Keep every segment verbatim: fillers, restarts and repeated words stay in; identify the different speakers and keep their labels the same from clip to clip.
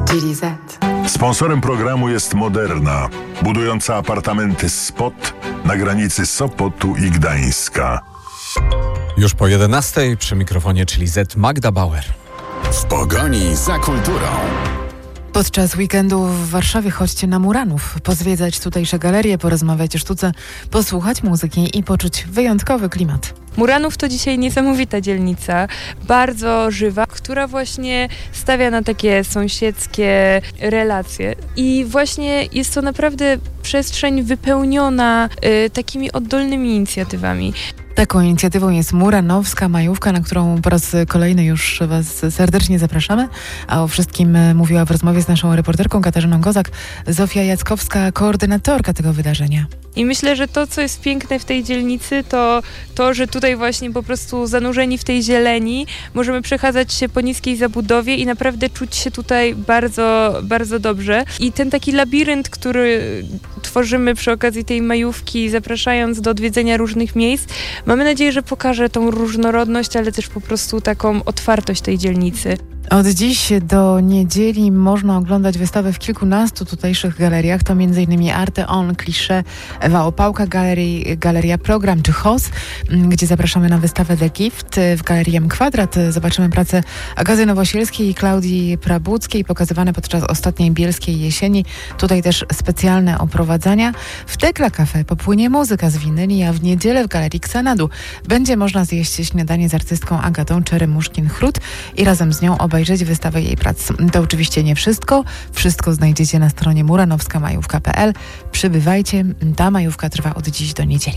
Speaker 1: G D Z.
Speaker 2: Sponsorem programu jest Moderna, budująca apartamenty Spot na granicy Sopotu i Gdańska.
Speaker 3: Już po jedenastej przy mikrofonie G D Z Magda Bauer.
Speaker 4: W pogoni za kulturą.
Speaker 1: Podczas weekendu w Warszawie chodźcie na Muranów, pozwiedzać tutejsze galerie, porozmawiać o sztuce, posłuchać muzyki i poczuć wyjątkowy klimat.
Speaker 5: Muranów to dzisiaj niesamowita dzielnica, bardzo żywa, która właśnie stawia na takie sąsiedzkie relacje. I właśnie jest to naprawdę przestrzeń wypełniona y, takimi oddolnymi inicjatywami.
Speaker 1: Taką inicjatywą jest Muranowska Majówka, na którą po raz kolejny już Was serdecznie zapraszamy. A o wszystkim mówiła w rozmowie z naszą reporterką Katarzyną Kozak Zofia Jackowska, koordynatorka tego wydarzenia.
Speaker 5: I myślę, że to, co jest piękne w tej dzielnicy, to to, że tutaj właśnie po prostu zanurzeni w tej zieleni możemy przechadzać się po niskiej zabudowie i naprawdę czuć się tutaj bardzo, bardzo dobrze. I ten taki labirynt, który tworzymy przy okazji tej majówki, zapraszając do odwiedzenia różnych miejsc, mamy nadzieję, że pokaże tą różnorodność, ale też po prostu taką otwartość tej dzielnicy.
Speaker 1: Od dziś do niedzieli można oglądać wystawę w kilkunastu tutejszych galeriach. To między innymi Arte On, Klisze, Ewa Opałka, Galerii, Galeria Program czy H O S, gdzie zapraszamy na wystawę The Gift. W Galerii M Kwadrat zobaczymy pracę Agaty Nowosielskiej i Klaudii Prabuckiej pokazywane podczas ostatniej bielskiej jesieni. Tutaj też specjalne oprowadzania. W Tekla Cafe popłynie muzyka z winyli, a w niedzielę w Galerii Xanadu będzie można zjeść śniadanie z artystką Agatą Czeremuszkin-Chrut i razem z nią obejrzeć wystawę jej prac. To oczywiście nie wszystko. Wszystko znajdziecie na stronie muranowska majówka kropka p l. Przybywajcie. Ta majówka trwa od dziś do niedzieli.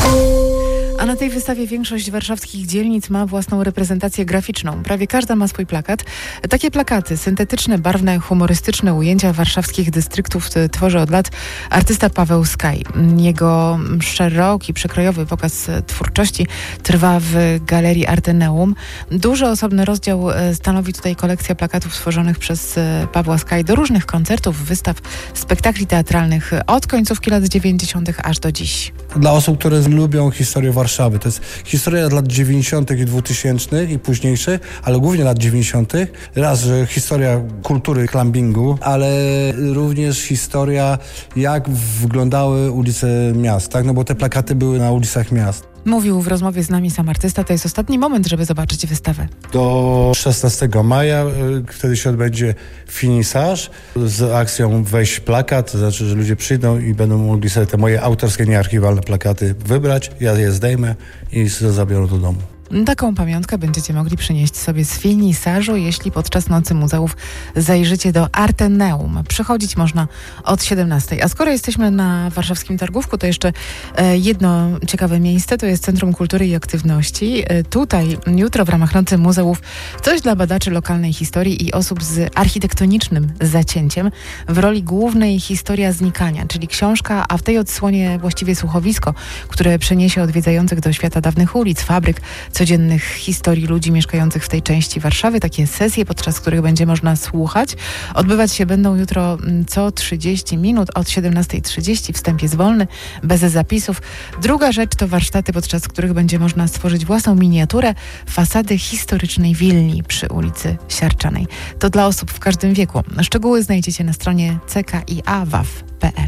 Speaker 1: A na tej wystawie większość warszawskich dzielnic ma własną reprezentację graficzną. Prawie każda ma swój plakat. Takie plakaty, syntetyczne, barwne, humorystyczne ujęcia warszawskich dystryktów tworzy od lat artysta Paweł Skaj. Jego szeroki, przekrojowy pokaz twórczości trwa w Galerii Arteneum. Duży osobny rozdział stanowi tutaj kolekcja plakatów stworzonych przez Pawła Skaj do różnych koncertów, wystaw, spektakli teatralnych od końcówki lat dziewięćdziesiątych aż do dziś.
Speaker 6: Dla osób, które lubią historię Warszawy. To jest historia lat dziewięćdziesiątych i dwutysięcznych i późniejszych, ale głównie lat dziewięćdziesiątych. Raz, że historia kultury clubbingu, ale również historia, jak wyglądały ulice miast, tak? No bo te plakaty były na ulicach miast.
Speaker 1: Mówił w rozmowie z nami sam artysta. To jest ostatni moment, żeby zobaczyć wystawę.
Speaker 6: Do szesnastego maja, wtedy się odbędzie finisaż z akcją Weź plakat, to znaczy, że ludzie przyjdą i będą mogli sobie te moje autorskie, niearchiwalne plakaty wybrać, ja je zdejmę i zabiorą do domu.
Speaker 1: Taką pamiątkę będziecie mogli przynieść sobie z finisażu, jeśli podczas Nocy Muzeów zajrzycie do Arteneum. Przychodzić można od siedemnastej. A skoro jesteśmy na warszawskim targówku, to jeszcze e, jedno ciekawe miejsce, to jest Centrum Kultury i Aktywności. E, tutaj jutro w ramach Nocy Muzeów coś dla badaczy lokalnej historii i osób z architektonicznym zacięciem. W roli głównej historia znikania, czyli książka, a w tej odsłonie właściwie słuchowisko, które przeniesie odwiedzających do świata dawnych ulic, fabryk, codziennych historii ludzi mieszkających w tej części Warszawy. Takie sesje, podczas których będzie można słuchać. Odbywać się będą jutro co trzydzieści minut od siedemnastej trzydzieści. Wstęp jest wolny, bez zapisów. Druga rzecz to warsztaty, podczas których będzie można stworzyć własną miniaturę fasady historycznej willi przy ulicy Siarczanej. To dla osób w każdym wieku. Szczegóły znajdziecie na stronie c k i a waw kropka p l.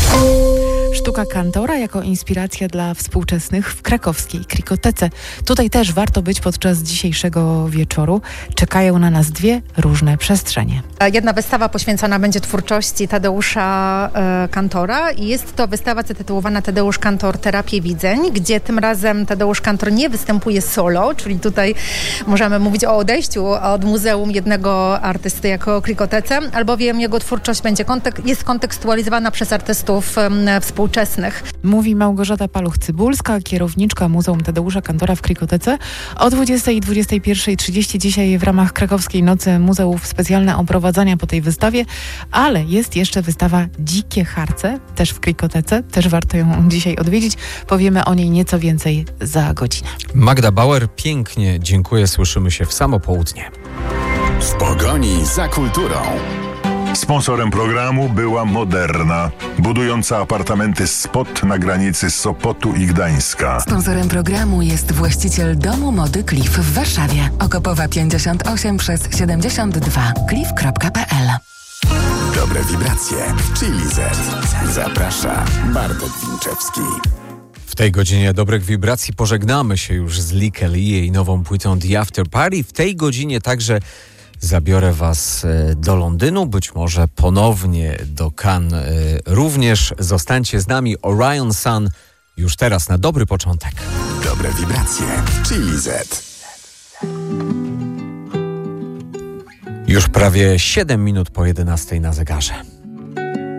Speaker 1: Sztuka kantora jako inspiracja dla współczesnych w krakowskiej Krikotece. Tutaj też warto być podczas dzisiejszego wieczoru. Czekają na nas dwie różne przestrzenie.
Speaker 7: Jedna wystawa poświęcona będzie twórczości Tadeusza e, Kantora i jest to wystawa zatytułowana Tadeusz Kantor Terapie Widzeń, gdzie tym razem Tadeusz Kantor nie występuje solo, czyli tutaj możemy mówić o odejściu od muzeum jednego artysty jako Krikotece, albowiem jego twórczość będzie kontek- jest kontekstualizowana przez artystów e, współczesnych.
Speaker 1: Mówi Małgorzata Paluch-Cybulska, kierowniczka Muzeum Tadeusza Kantora w Krikotece. O dwudziestej i dwudziestej pierwszej trzydzieści dzisiaj w ramach Krakowskiej Nocy Muzeów specjalne oprowadzania po tej wystawie, ale jest jeszcze wystawa Dzikie Harce, też w Krikotece, też warto ją dzisiaj odwiedzić. Powiemy o niej nieco więcej za godzinę.
Speaker 3: Magda Bauer, pięknie dziękuję, słyszymy się w samo południe.
Speaker 4: W pogoni za kulturą.
Speaker 2: Sponsorem programu była Moderna, budująca apartamenty Spot na granicy Sopotu i Gdańska.
Speaker 8: Sponsorem programu jest właściciel Domu Mody Cliff w Warszawie. Okopowa pięćdziesiąt osiem przez siedemdziesiąt dwa. cliff kropka p l.
Speaker 4: Dobre wibracje w Chili Z. Zaprasza Bartek Winczewski.
Speaker 3: W tej godzinie dobrych wibracji pożegnamy się już z Lee Kelly i jej nową płytą The After Party. W tej godzinie także zabiorę Was do Londynu, być może ponownie do Cannes również. Zostańcie z nami. Orion Sun już teraz na dobry początek.
Speaker 4: Dobre wibracje w Chili Z.
Speaker 3: Już prawie siedem minut po jedenastej na zegarze.